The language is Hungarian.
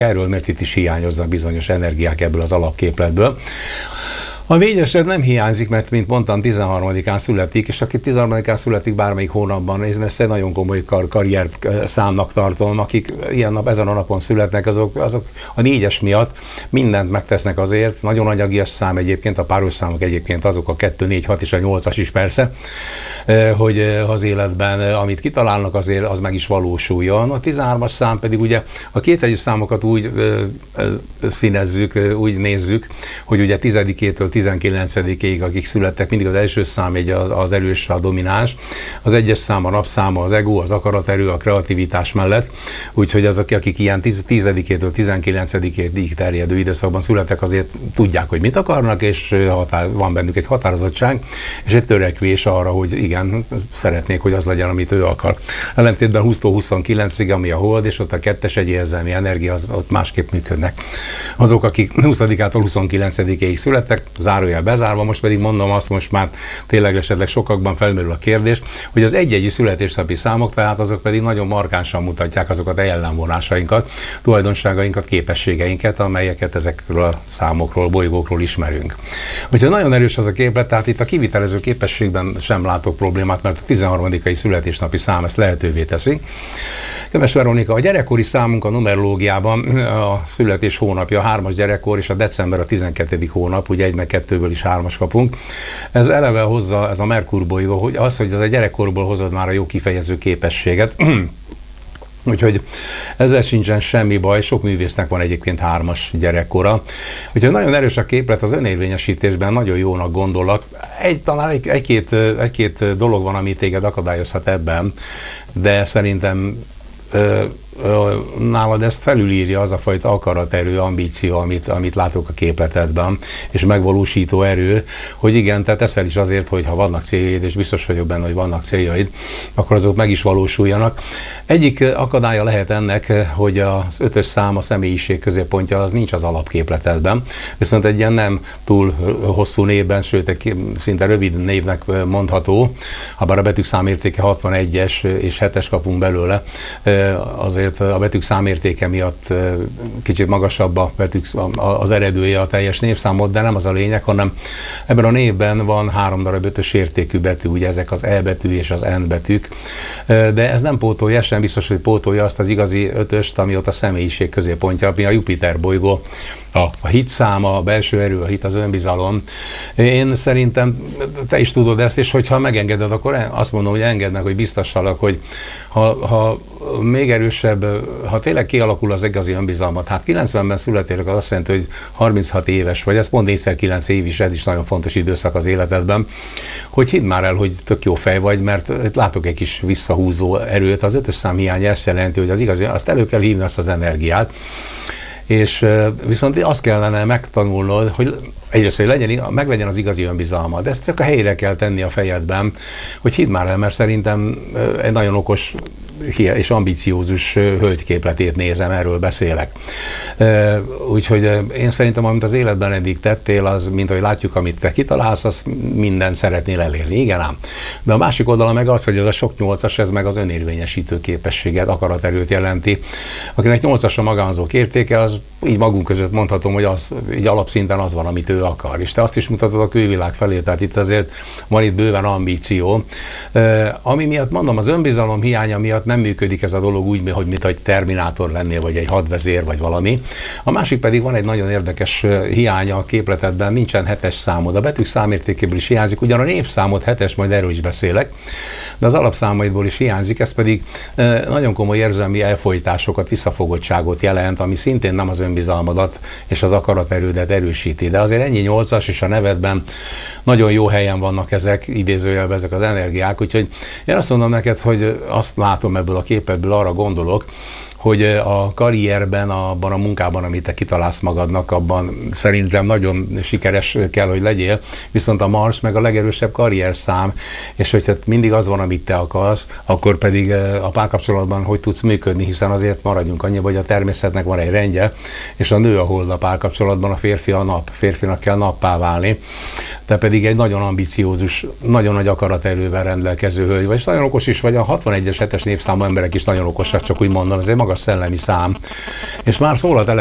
erről, mert itt is hiányoznak bizonyos energiák ebből az alapképletből. A 4-es nem hiányzik, mert mint mondtam, 13-án születik, és aki 13-án születik bármelyik hónapban, én ezt egy nagyon komoly karrier számnak tartom, akik ezen a napon születnek, azok a 4-es miatt mindent megtesznek azért, nagyon anyagias szám egyébként, a páros számok egyébként azok a 2, 4, 6 és a 8-as is persze, hogy az életben, amit kitalálnak azért, az meg is valósuljon. A 13-as szám pedig ugye a kétjegyű számokat úgy színezzük, úgy nézzük, hogy ugye 10-től 19-ig, akik születtek, mindig az első szám az erős, a domináns, az 1-es szám a napszáma, az ego, az akaraterő, a kreativitás mellett, úgyhogy azok, akik ilyen 10-től 19-ig terjedő időszakban születtek, azért tudják, hogy mit akarnak, és van bennük egy határozottság, és egy törekvés arra, hogy igen, szeretnék, hogy az legyen, amit ő akar. Ellentétben 20-29-ig, ami a hold, és ott a 2-es egy érzelmi energia, az ott másképp működnek. Azok, akik 20-ától 29-ig születtek, zárójel bezárva, most pedig mondom azt, most már tényleg esetleg sokakban felmerül a kérdés, hogy az egy-egyű születésnapi számok, tehát azok pedig nagyon markánsan mutatják azokat a jellemvonásainkat, tulajdonságainkat, képességeinket, amelyeket ezekről a számokról, bolygókról ismerünk. Úgyhogy nagyon erős az a képlet, tehát itt a kivitelező képességben sem látok problémát, mert a 13-ai születésnapi szám ezt lehetővé teszi. Kedves Veronika, a gyerekkori számunk a numerológiában a születés hónapja, a 3-as gyerekkor, és a december a 12. hónap, ugye 1 meg 2-ből is 3-as kapunk. Ez eleve hozza, ez a Merkur bolygó, hogy az a gyerekkorból hozod már a jó kifejező képességet. Úgyhogy ezzel sincsen semmi baj, sok művésznek van egyébként 3-as gyerekkora. Úgyhogy nagyon erős a képlet, az önérvényesítésben nagyon jónak gondolok. Talán egy-két dolog van, ami téged akadályozhat ebben, de szerintem nálad ezt felülírja az a fajta akaraterő, ambíció, amit látok a képletedben, és megvalósító erő, hogy igen, te teszel is azért, hogy ha vannak céljaid, és biztos vagyok benne, hogy vannak céljaid, akkor azok meg is valósuljanak. Egyik akadálya lehet ennek, hogy az 5-ös szám, a személyiség középpontja, az nincs az alapképletedben, viszont egy ilyen nem túl hosszú névben, sőt egy szinte rövid névnek mondható, habár a betűk számértéke 61-es és 7-es kapunk belőle, azért a betűk számértéke miatt kicsit magasabb az eredője a teljes névszámot, de nem az a lényeg, hanem ebben a névben van 3 darab 5-ös értékű betű, ugye ezek az E betű és az N betűk, de ez nem pótolja, sem biztos, hogy pótolja azt az igazi 5-öst, ami ott a személyiség középpontja, ami a Jupiter bolygó, a hit száma, a belső erő, a hit, az önbizalom. Én szerintem te is tudod ezt, és hogyha megengeded, akkor azt mondom, hogy engedd meg, hogy biztassalak, hogy ha még erősebb, ha tényleg kialakul az igazi önbizalmat, hát 90-ben születélek, az azt jelenti, hogy 36 éves vagy, ez pont 4x9 év is, ez is nagyon fontos időszak az életedben, hogy hidd már el, hogy tök jó fej vagy, mert látok egy kis visszahúzó erőt, az 5-ös szám hiány ezt jelenti, hogy az igazi, azt elő kell hívni, azt az energiát, és viszont azt kellene megtanulnod, hogy egyrészt, hogy meglegyen az igazi önbizalma, de ezt csak a helyre kell tenni a fejedben, hogy hidd már el, mert szerintem egy nagyon okos és ambiciózus hölgyképletét nézem, erről beszélek. Úgyhogy én szerintem, amit az életben eddig tettél, az, mint ahogy látjuk, amit te kitalálsz, azt mindent szeretnél elérni. Igen ám. De a másik oldala meg az, hogy ez a sok 8-as, ez meg az önérvényesítő képességet, akaraterőt jelenti. Akinek 8-as a magánzók értéke, az így magunk között mondhatom, hogy az így alapszinten az van, amit ő akar. És te azt is mutatod a külvilág felé, tehát itt azért van itt bőven ambíció. Ami miatt mondom, az önbizalom hiánya miatt nem működik ez a dolog úgy, hogy mint egy terminátor lennél, vagy egy hadvezér, vagy valami. A másik pedig van egy nagyon érdekes hiánya a képletedben, nincsen 7-es számod. A betűk számértékéből is hiányzik, ugyan a névszámod 7-es, majd erről is beszélek, de az alapszámaidból is hiányzik, ez pedig nagyon komoly érzelmi elfojtásokat, visszafogottságot jelent, ami szintén nem az önbizalmadat és az akaraterődet erősíti. De azért ennyi 8-as, és a nevedben nagyon jó helyen vannak ezek, idézőjelben ezek az energiák, úgyhogy én azt mondom neked, hogy azt látom ebből a képedből, arra gondolok, hogy a karrierben, abban a munkában, amit te kitalálsz magadnak, abban szerintem nagyon sikeres kell, hogy legyél, viszont a Mars meg a legerősebb karrierszám, és hogyha mindig az van, amit te akarsz, akkor pedig a párkapcsolatban hogy tudsz működni, hiszen azért maradjunk annyiba, hogy a természetnek van egy rendje, és a nő a hold a párkapcsolatban, a férfi a nap, férfinak kell nappá válni, te pedig egy nagyon ambiciózus, nagyon nagy akaraterővel rendelkező hölgy vagy, és nagyon okos is vagy, a 61-es 7-es névszámú emberek is nagyon okosak, csak úgy mondom, ez egy magas magas szellemi szám. És már szól a